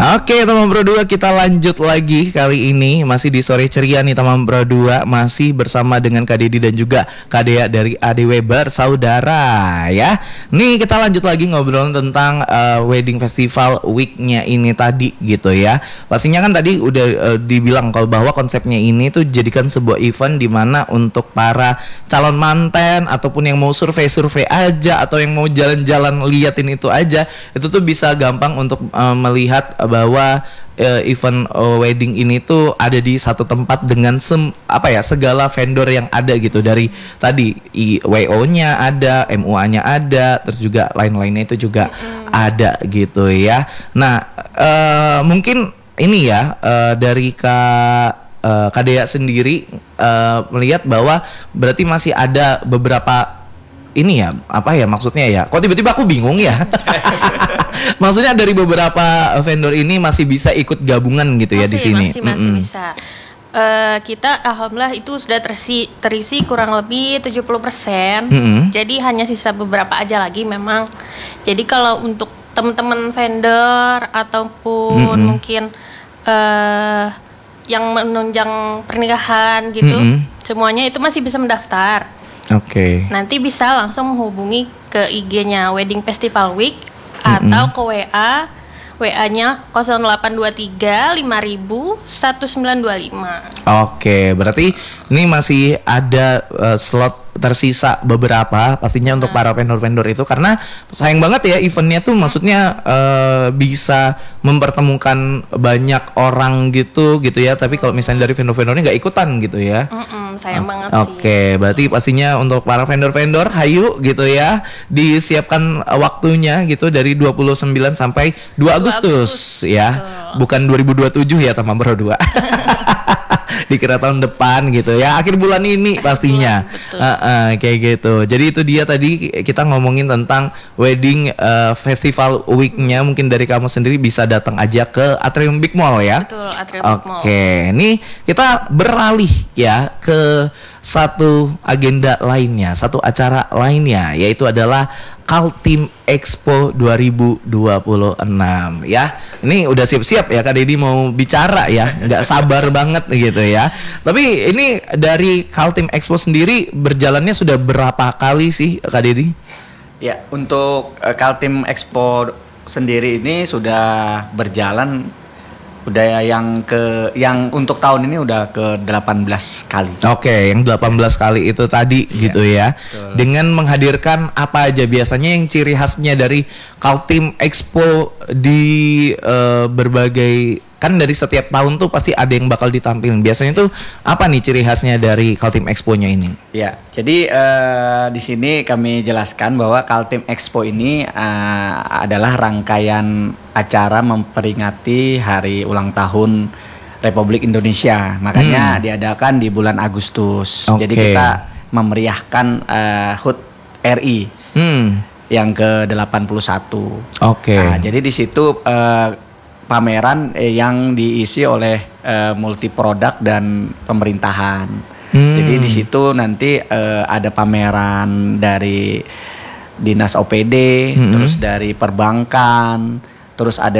Oke teman Bro 2, kita lanjut lagi kali ini masih di sore ceria nih teman Bro 2, masih bersama dengan Kak Dedi dan juga Kak Dea dari ADW Bersaudara ya. Nih kita lanjut lagi ngobrol tentang wedding festival week-nya ini tadi gitu ya. Pastinya kan tadi udah dibilang kalau bahwa konsepnya ini tuh jadikan sebuah event di mana untuk para calon manten ataupun yang mau survei-survei aja atau yang mau jalan-jalan liatin itu aja, itu tuh bisa gampang untuk melihat bahwa event wedding ini tuh ada di satu tempat dengan segala vendor yang ada gitu, dari tadi WO-nya ada, MUA-nya ada, terus juga lain-lainnya itu juga ada gitu ya. Nah, mungkin ini ya dari Kak Dea sendiri melihat bahwa berarti masih ada beberapa ini ya, maksudnya ya, kok tiba-tiba aku bingung ya. Maksudnya dari beberapa vendor ini masih bisa ikut gabungan gitu ya di sini. Masih bisa. Kita alhamdulillah itu sudah terisi kurang lebih 70%. Jadi hanya sisa beberapa aja lagi memang. Jadi kalau untuk teman-teman vendor ataupun mungkin yang menunjang pernikahan gitu, semuanya itu masih bisa mendaftar. Oke. Nanti bisa langsung menghubungi ke IG-nya Wedding Festival Week atau ke WA-nya 0823 5000 1925. Oke, berarti ini masih ada slot tersisa beberapa pastinya untuk para vendor-vendor itu, karena sayang banget ya eventnya tuh maksudnya bisa mempertemukan banyak orang gitu ya, tapi kalau misalnya dari vendor-vendornya nggak ikutan gitu ya. Sayang banget sih. Oke, berarti pastinya untuk para vendor-vendor hayu gitu ya, disiapkan waktunya gitu dari 29 sampai 2 Agustus ya. Bukan 2027 ya teman Bro 2. Dikira tahun depan gitu ya, akhir bulan ini pastinya. Kayak gitu. Jadi itu dia tadi kita ngomongin tentang wedding festival week-nya. Mungkin dari kamu sendiri bisa datang aja ke Atrium Big Mall ya. Betul, Atrium Big Mall. Oke, nih kita beralih ya ke satu agenda lainnya, satu acara lainnya, yaitu adalah Kaltim Expo 2026 ya. Ini udah siap-siap ya Kak Dedi mau bicara ya, nggak sabar banget gitu ya. Tapi ini dari Kaltim Expo sendiri berjalannya sudah berapa kali sih Kak Dedi? Ya, untuk Kaltim Expo sendiri ini sudah berjalan, udah yang untuk tahun ini udah ke 18 kali. Oke, yang 18 kali itu tadi gitu ya. Betul. Dengan menghadirkan apa aja biasanya yang ciri khasnya dari Kaltim Expo di berbagai, kan dari setiap tahun tuh pasti ada yang bakal ditampilin. Biasanya tuh apa nih ciri khasnya dari Kaltim Expo-nya ini? Ya, jadi di sini kami jelaskan bahwa Kaltim Expo ini adalah rangkaian acara memperingati hari ulang tahun Republik Indonesia. Makanya diadakan di bulan Agustus. Okay. Jadi kita memeriahkan HUT RI yang ke-81. Oke. Nah, jadi di situ pameran yang diisi oleh multi produk dan pemerintahan. Jadi di situ nanti ada pameran dari Dinas OPD, terus dari perbankan, terus ada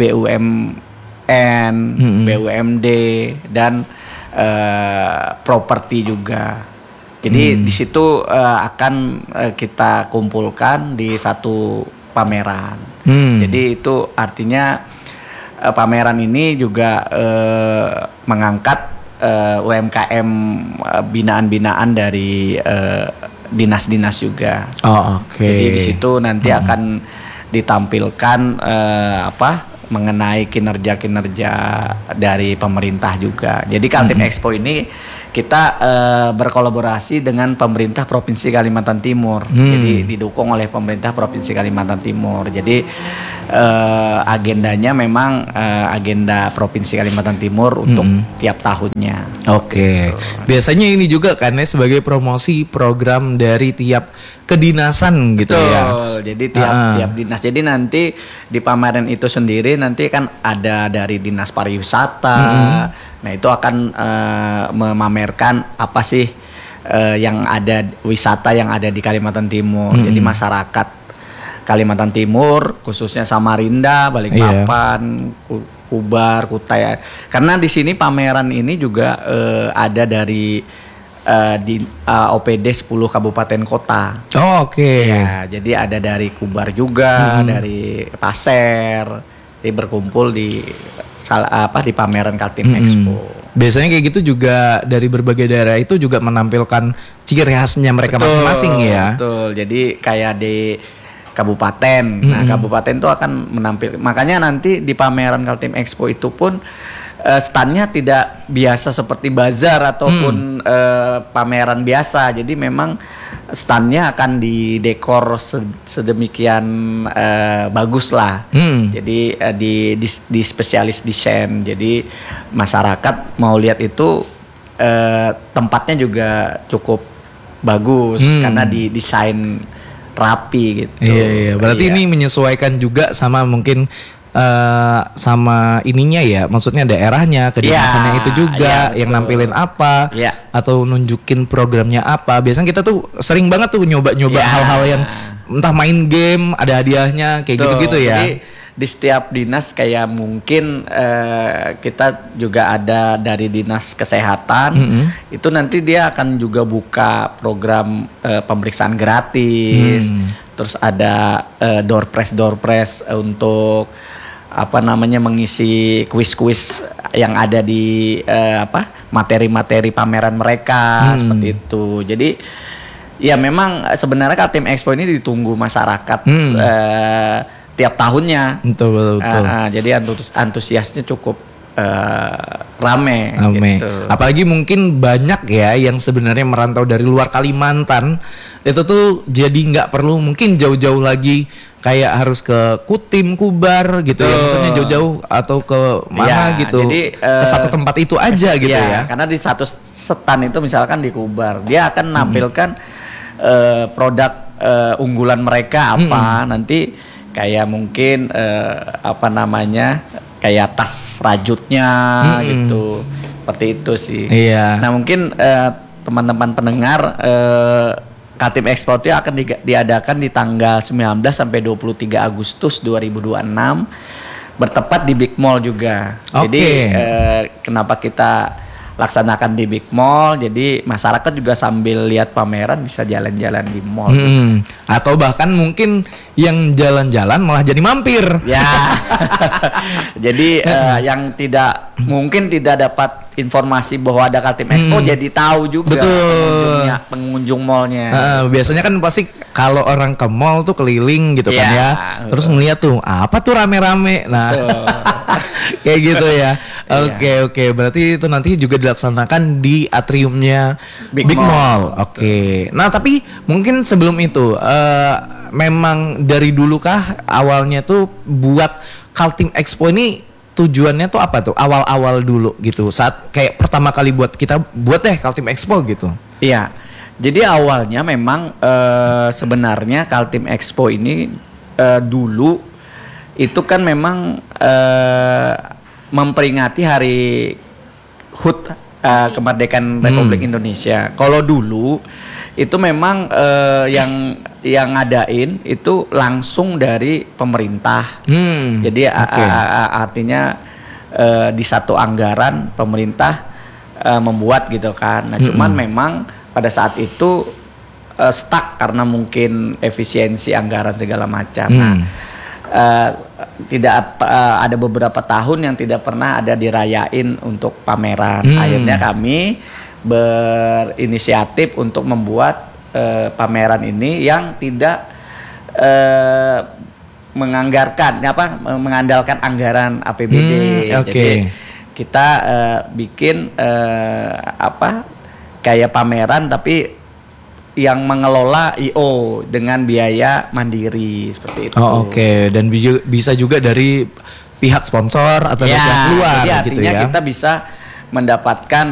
BUMN, BUMD dan properti juga. Jadi di situ akan kita kumpulkan di satu pameran. Jadi itu artinya pameran ini juga mengangkat UMKM binaan-binaan dari dinas-dinas juga. Oke. Jadi di situ nanti akan ditampilkan mengenai kinerja-kinerja dari pemerintah juga. Jadi Kaltim Expo ini kita berkolaborasi dengan pemerintah Provinsi Kalimantan Timur. Jadi didukung oleh pemerintah Provinsi Kalimantan Timur. Jadi agendanya memang agenda Provinsi Kalimantan Timur untuk tiap tahunnya. Oke. Biasanya ini juga kan ya sebagai promosi program dari tiap kedinasan gitu. Betul. Ya. Jadi tiap dinas. Jadi nanti di pameran itu sendiri nanti kan ada dari Dinas Pariwisata. Nah, itu akan memamerkan apa sih yang ada, wisata yang ada di Kalimantan Timur. Jadi masyarakat Kalimantan Timur, khususnya Samarinda, Balikpapan, Kubar, Kutai. Karena di sini pameran ini juga ada dari di OPD 10 kabupaten kota. Oh, oke. Ya, jadi ada dari Kubar juga, dari Pasir. Jadi berkumpul di pameran Kaltim Expo. Biasanya kayak gitu juga dari berbagai daerah itu juga menampilkan ciri khasnya mereka masing-masing ya. Betul. Jadi kayak di kabupaten. Nah, kabupaten itu akan menampilkan. Makanya nanti di pameran Kaltim Expo itu pun standnya tidak biasa seperti bazar ataupun pameran biasa. Jadi memang standnya akan didekor sedemikian bagus lah. Jadi di spesialis desain. Jadi masyarakat mau lihat itu tempatnya juga cukup bagus karena didesain rapi gitu. Iya. Berarti ini menyesuaikan juga sama mungkin sama ininya ya, maksudnya daerahnya, kedinasannya itu juga yang nampilin apa atau nunjukin programnya apa. Biasanya kita tuh sering banget tuh nyoba-nyoba hal-hal yang entah main game ada hadiahnya kayak gitu-gitu ya. Jadi di setiap dinas kayak mungkin kita juga ada dari dinas kesehatan itu nanti dia akan juga buka program pemeriksaan gratis. Terus ada door prize untuk mengisi kuis-kuis yang ada di materi-materi pameran mereka seperti itu. Jadi ya memang sebenarnya Kaltim Expo ini ditunggu masyarakat tiap tahunnya. Betul. Jadi antusiasnya cukup rame. Gitu. Apalagi mungkin banyak ya yang sebenarnya merantau dari luar Kalimantan itu tuh jadi nggak perlu mungkin jauh-jauh lagi kayak harus ke Kutim, Kubar gitu ya, maksudnya jauh-jauh atau ke mana gitu, jadi, ke satu tempat itu aja gitu ya. Karena di satu stand itu misalkan di Kubar dia akan menampilkan produk unggulan mereka apa nanti kayak mungkin kayak tas rajutnya gitu, seperti itu sih. Nah mungkin teman-teman pendengar Kaltim Expo itu akan diadakan di tanggal 19 sampai 23 Agustus 2026 bertepat di Big Mall juga. Jadi kenapa kita laksanakan di Big Mall, jadi masyarakat juga sambil lihat pameran bisa jalan-jalan di mall. Atau bahkan mungkin yang jalan-jalan malah jadi mampir. Ya. Jadi yang mungkin tidak dapat informasi bahwa ada Kaltim Expo jadi tahu juga pengunjung mallnya. Biasanya kan pasti kalau orang ke mall tuh keliling gitu kan ya. Terus ngeliat tuh apa tuh rame-rame. Nah, kayak gitu ya. Oke. Berarti itu nanti juga dilaksanakan di atriumnya Big Mall. Oke. Nah, tapi mungkin sebelum itu memang dari dulu kah awalnya tuh buat Kaltim Expo ini tujuannya tuh apa tuh awal-awal dulu gitu saat kayak pertama kali buat Kaltim Expo gitu? Iya, jadi awalnya memang sebenarnya Kaltim Expo ini dulu itu kan memang memperingati hari HUT kemerdekaan Republik Indonesia. Kalau dulu itu memang yang ngadain itu langsung dari pemerintah. Jadi artinya di satu anggaran pemerintah membuat gitu kan. Nah, cuman memang pada saat itu stuck karena mungkin efisiensi anggaran segala macam. Nah, tidak ada beberapa tahun yang tidak pernah ada dirayain untuk pameran. Akhirnya kami berinisiatif untuk membuat pameran ini yang tidak mengandalkan anggaran APBD. Jadi kita bikin kayak pameran tapi yang mengelola IO dengan biaya mandiri seperti itu. Dan bisa juga dari pihak sponsor atau pihak luar jadi gitu artinya ya. Kita bisa mendapatkan